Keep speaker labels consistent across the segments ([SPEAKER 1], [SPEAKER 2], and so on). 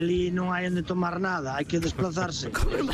[SPEAKER 1] Ali non hai onde tomar nada, hai que desplazarse.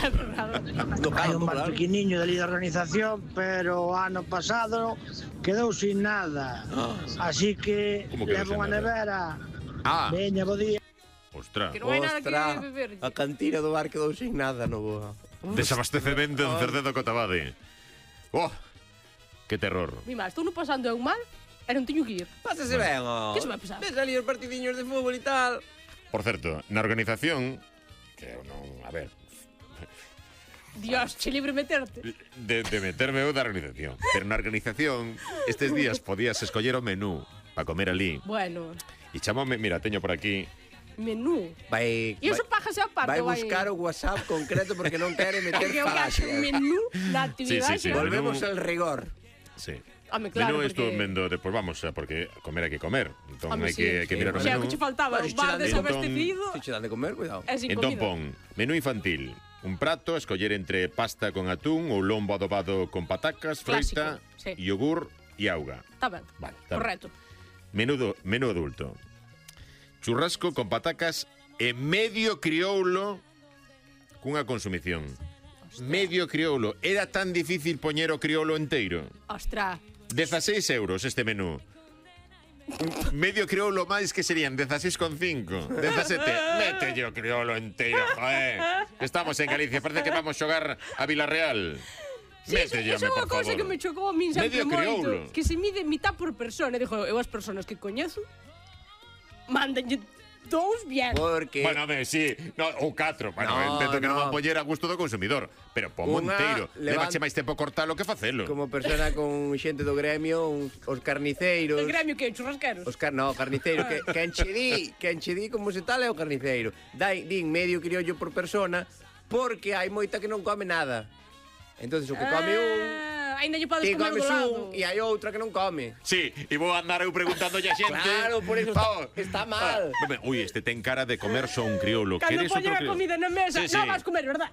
[SPEAKER 1] Hai un bar pequeniño de ali da organización, pero o ano pasado quedou sin nada. Así que levo unha nevera. Veña, bo día.
[SPEAKER 2] Ostras.
[SPEAKER 3] Que non hai nada que beber.
[SPEAKER 4] A cantina do bar quedou sin nada, no boa.
[SPEAKER 2] Desabastecemento en Cerdedo Cotabade. Oh, que terror.
[SPEAKER 3] Mima, estou non pasando eu mal, e non teño que ir.
[SPEAKER 4] Pásase ben, ó.
[SPEAKER 3] Que se vai pasar?
[SPEAKER 4] Ves ali os partidiños de fútbol e tal.
[SPEAKER 2] Por certo, na organización, que eu non, a ver,
[SPEAKER 3] Dios, che libre meterte.
[SPEAKER 2] de meterme eu da organización. Pero na organización, estes días podías escoller o menú para comer ali.
[SPEAKER 3] Bueno,
[SPEAKER 2] E chamame, mira, teño por aquí.
[SPEAKER 3] menú.
[SPEAKER 4] Vai,
[SPEAKER 3] E iso págase a parte,
[SPEAKER 4] vai buscar o WhatsApp concreto porque non quere meter
[SPEAKER 3] Que eu gasto
[SPEAKER 4] falacias.
[SPEAKER 3] menú na actividade.
[SPEAKER 2] Sí, sí, sí.
[SPEAKER 4] Volvemos
[SPEAKER 2] menú.
[SPEAKER 4] al rigor.
[SPEAKER 2] Sí.
[SPEAKER 3] Home, claro,
[SPEAKER 2] Menú isto
[SPEAKER 3] porque...
[SPEAKER 2] vendo despois, vamos, porque comer hai que comer. Entón
[SPEAKER 3] Home,
[SPEAKER 2] hai
[SPEAKER 3] sí.
[SPEAKER 2] que mirar o
[SPEAKER 3] O sea, o
[SPEAKER 2] menú.
[SPEAKER 3] que che faltaba,
[SPEAKER 4] Bueno,
[SPEAKER 3] un bar
[SPEAKER 4] entón-
[SPEAKER 3] desabastecido
[SPEAKER 4] Si che dan de comer, cuidado.
[SPEAKER 3] e sin
[SPEAKER 2] Entón
[SPEAKER 3] comida.
[SPEAKER 2] pon menú infantil, un prato, escoller entre pasta con atún ou lombo adobado con patacas, froita,
[SPEAKER 3] Clásico, sí.
[SPEAKER 2] yogur e auga.
[SPEAKER 3] Está ben,
[SPEAKER 2] Vale, está ben.
[SPEAKER 3] correcto.
[SPEAKER 2] Menú adulto. Churrasco con patacas e medio crioulo cunha consumición. Medio crioulo. Era tan difícil poñer o crioulo enteiro.
[SPEAKER 3] Ostra,
[SPEAKER 2] 16 euros este menú. Medio crioulo máis que serían 16,5. 17. Mételle o crioulo enteiro, joder. Estamos en Galicia, parece que vamos xogar a Vilarreal.
[SPEAKER 3] sí, esa é unha cousa que me chocou a min sempre
[SPEAKER 2] Medio crioulo.
[SPEAKER 3] moito. Que se mide mitad por persona. E dixo, eu as persoas que coñezo mándanlle dous bien.
[SPEAKER 4] Porque
[SPEAKER 2] Bueno, sí, no, ou 4. Bueno,
[SPEAKER 4] No,
[SPEAKER 2] entendo que non
[SPEAKER 4] no.
[SPEAKER 2] van poñer a gusto do consumidor, pero pomo
[SPEAKER 4] Unha
[SPEAKER 2] enteiro.
[SPEAKER 4] levan-
[SPEAKER 2] Levache máis tempo cortalo que facelo.
[SPEAKER 4] como persona con xente do gremio, os carniceiros.
[SPEAKER 3] El gremio que churrasqueros.
[SPEAKER 4] No, carniceiro, que enchedí como se tal é o carniceiro. Din medio criollo por persona porque hai moita que non come nada. Entonces o que come un,
[SPEAKER 3] Ainda lle podes
[SPEAKER 4] ti
[SPEAKER 3] comer
[SPEAKER 4] comes
[SPEAKER 3] do lado.
[SPEAKER 4] un e hai outra que non come.
[SPEAKER 2] Sí, e vou andar eu preguntando a xente.
[SPEAKER 4] Claro, por eso está mal.
[SPEAKER 2] Uy, este ten cara de comer só un crioulo.
[SPEAKER 3] Cando
[SPEAKER 2] Queres outro
[SPEAKER 3] poñen a
[SPEAKER 2] crioulo?
[SPEAKER 3] comida na mesa,
[SPEAKER 2] Sí, sí.
[SPEAKER 3] non vas comer, verdad?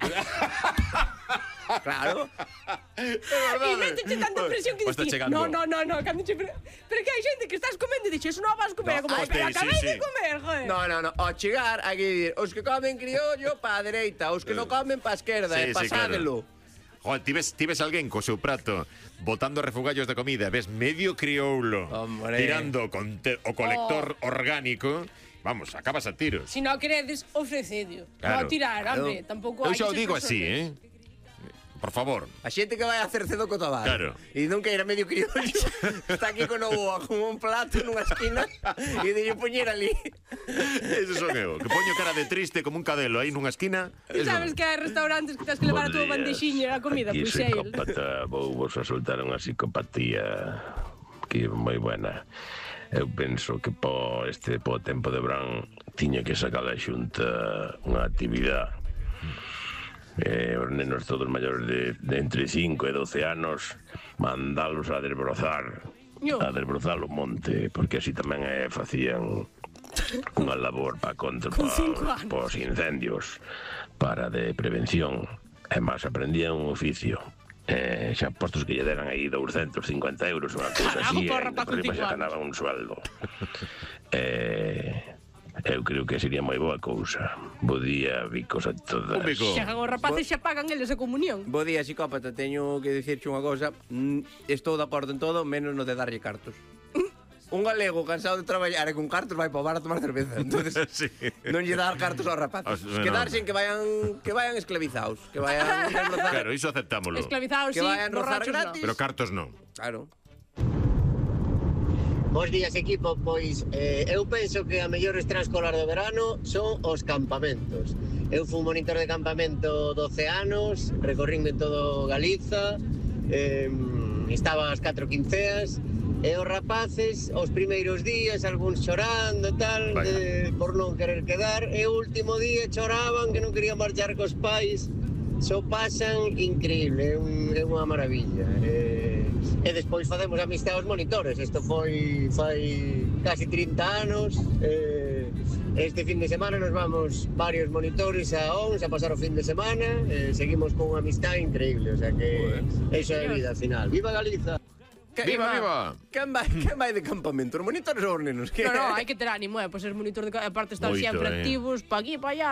[SPEAKER 4] Claro.
[SPEAKER 3] E méteche tanta presión que
[SPEAKER 2] Pues está
[SPEAKER 3] dices,
[SPEAKER 2] chegando.
[SPEAKER 3] no, cando che... Pero que hai xente que estás comendo e dixes, non vas comer,
[SPEAKER 4] No,
[SPEAKER 3] como,
[SPEAKER 2] sí,
[SPEAKER 3] pero
[SPEAKER 2] sí,
[SPEAKER 3] acabei
[SPEAKER 2] sí.
[SPEAKER 3] de comer, joder.
[SPEAKER 4] No. Ao chegar hai que dicir, os que comen criollo pa a dereita, os que non comen pa a esquerda,
[SPEAKER 2] Sí,
[SPEAKER 4] e
[SPEAKER 2] sí,
[SPEAKER 4] pasádelo.
[SPEAKER 2] Joder, ti ves alguén co seu prato botando refugallos de comida, ves medio crioulo
[SPEAKER 4] Hombre.
[SPEAKER 2] tirando con o colector orgánico, vamos, acabas a tiros.
[SPEAKER 3] Si non queredes, ofrecedio.
[SPEAKER 2] Claro.
[SPEAKER 3] Non tirar,
[SPEAKER 4] Claro.
[SPEAKER 3] hombre, tampouco
[SPEAKER 2] Eu
[SPEAKER 3] hai
[SPEAKER 2] xa o
[SPEAKER 3] que ser
[SPEAKER 2] digo así,
[SPEAKER 3] personas.
[SPEAKER 2] Por favor.
[SPEAKER 4] A xente que vai a Cercedo Cotabal.
[SPEAKER 2] Claro.
[SPEAKER 4] E non que era medio criollo. Está aquí con o boa, con un plato nunha esquina e de poñer ali.
[SPEAKER 2] Eso son eu, que poño cara de triste como un cadelo aí nunha esquina.
[SPEAKER 3] E sabes que hai restaurantes que tens que levar a tua bandexiña a comida,
[SPEAKER 5] Aquí
[SPEAKER 3] pois é el.
[SPEAKER 5] psicópata, vou vos a soltar unha psicopatía que é moi buena. Eu penso que po tempo de verán tiña que sacar a Xunta unha actividade. Os nenos todos maiores de entre 5 e 12 anos mandalos a desbrozar
[SPEAKER 3] Yo.
[SPEAKER 5] a desbrozar o monte, porque así tamén facían unha labor para contra
[SPEAKER 3] Con 5 anos.
[SPEAKER 5] os incendios, para de prevención. E máis aprendían un oficio. Xa postos que lle deran aí 250 euros, unha cousa
[SPEAKER 3] Carajo,
[SPEAKER 5] así,
[SPEAKER 3] porra,
[SPEAKER 5] e
[SPEAKER 3] pa con
[SPEAKER 5] por riba
[SPEAKER 3] 5
[SPEAKER 5] xa
[SPEAKER 3] anos.
[SPEAKER 5] ganaba un sueldo. Eu creo que sería moi boa cousa. Bo día, bicos a todas.
[SPEAKER 2] Un bico.
[SPEAKER 3] Chegan os rapaces xa pagan eles a comunión.
[SPEAKER 4] Bo día, psicópata, teño que dicirche unha cosa. Estou de acordo en todo, menos no de darlle cartos. Un galego cansado de traballar e con cartos vai para o bar a tomar cerveza. Entonces,
[SPEAKER 2] Sí.
[SPEAKER 4] non lle dar cartos aos rapaces. Quedarse en que vayan esclavizados, que vayan rozar,
[SPEAKER 2] Claro, iso aceptámoslo.
[SPEAKER 3] Esclavizados,
[SPEAKER 4] que
[SPEAKER 3] sí,
[SPEAKER 4] vayan rozar
[SPEAKER 3] borrachos,
[SPEAKER 4] gratis.
[SPEAKER 2] Pero cartos non.
[SPEAKER 4] Claro.
[SPEAKER 6] Bos días, equipo. Pois eu penso que a mellor extraescolar do verano son os campamentos. Eu fui monitor de campamento 12 anos, recorrínme todo Galiza, estaba as 4 quinceas, e os rapaces, os primeiros días, algúns chorando e tal, por non querer quedar, e o último día choraban que non querían marchar cos pais. Só pasan increíble, é unha maravilla. E despois facemos amistade aos monitores. Isto fai casi 30 anos. Este fin de semana nos vamos varios monitores a ONS a pasar o fin de semana. Seguimos con unha amistade increíble. O sea que eso é vida al final. ¡Viva Galiza!
[SPEAKER 2] Viva!
[SPEAKER 4] Quen vai de campamento? Os monitores ou os nenos?
[SPEAKER 3] No, hai que ter ánimo, pois ser monitor de aparte estar
[SPEAKER 2] Moito,
[SPEAKER 3] sempre activos, pa aquí, pa allá.